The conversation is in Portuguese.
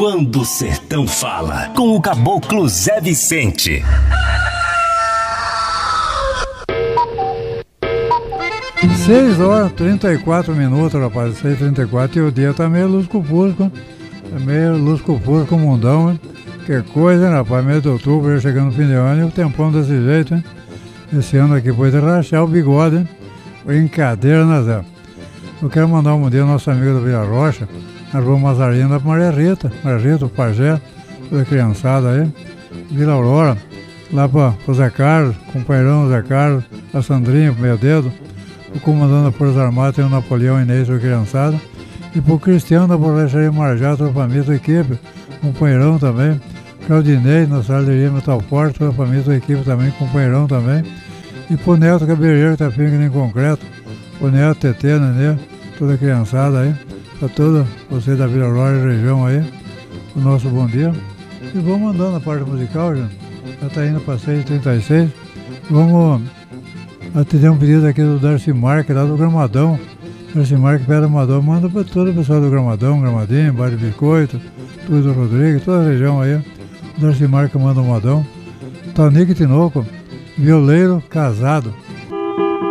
Quando o Sertão Fala, com o Caboclo Zé Vicente. Seis horas, 34 minutos, rapaz, 6h34, e o dia tá meio lusco-fusco, o mundão, hein? Que coisa, hein, rapaz, mês de outubro, chegando no fim de ano, e o tempão desse jeito, hein? Esse ano aqui foi de rachar o bigode, hein? Brincadeira, né, Zé? Eu quero mandar um bom dia ao nosso amigo da Vila Rocha, na rua Mazarina, para Maria Rita, o pajé, toda a criançada aí, Vila Aurora, lá para o Zé Carlos, companheirão Zé Carlos, a Sandrinha, pro meu dedo, o comandante das Forças Armadas, tem o Napoleão Inês, toda a criançada, e pro Cristiano da Borracharia Marjá, toda a família, toda a equipe, companheirão também, Claudinei, na Salderia Metal Forte, toda a família, toda a equipe também, companheirão também, e pro Neto Cabeleireiro, que tá firme que nem concreto, o Neto, Tetê, Nenê, toda a criançada aí, para toda você da Vila Aurora e região aí, o nosso bom dia. E vamos andando na parte musical, já está indo para 6h36. Vamos atender um pedido aqui do Darcy Marques, lá do Gramadão. Darcy Marques, Pedra Amador, manda para todo o pessoal do Gramadão, Gramadinho, Bairro Biscoito, tudo do Rodrigues, toda a região aí. Darcy Marques manda um modão. Tonico Tinoco, violeiro casado.